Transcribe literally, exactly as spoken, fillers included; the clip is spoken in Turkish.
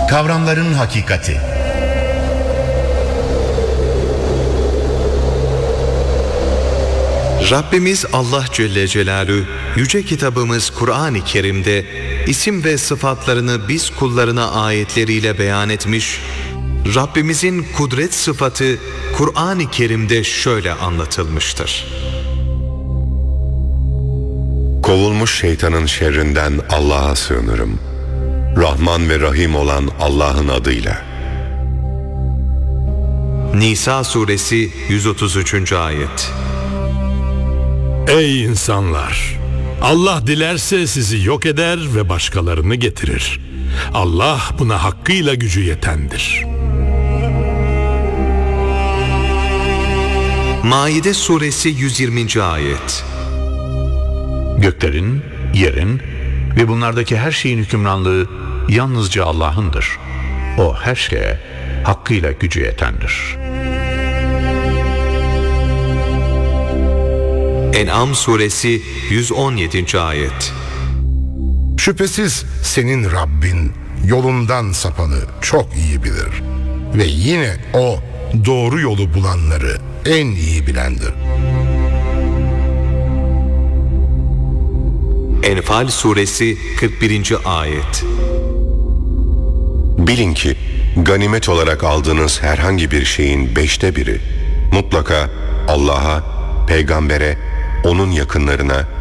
Kavramların hakikati. Rabbimiz Allah Celle Celaluhu yüce kitabımız Kur'an-ı Kerim'de isim ve sıfatlarını biz kullarına ayetleriyle beyan etmiş. Rabbimizin kudret sıfatı Kur'an-ı Kerim'de şöyle anlatılmıştır. Kovulmuş şeytanın şerrinden Allah'a sığınırım. Rahman ve Rahim olan Allah'ın adıyla. Nisa suresi yüz otuz üçüncü ayet. Ey insanlar! Allah dilerse sizi yok eder ve başkalarını getirir. Allah buna hakkıyla gücü yetendir. Maide suresi yüz yirminci ayet. Göklerin, yerin ve bunlardaki her şeyin hükümranlığı yalnızca Allah'ındır. O her şeye hakkıyla gücü yetendir. En'am suresi yüz on yedinci ayet. Şüphesiz senin Rabbin yolundan sapanı çok iyi bilir. Ve yine O doğru yolu bulanları en iyi bilendir. Enfal suresi kırk birinci ayet. Bilin ki ganimet olarak aldığınız herhangi bir şeyin beşte biri mutlaka Allah'a, peygambere, onun yakınlarına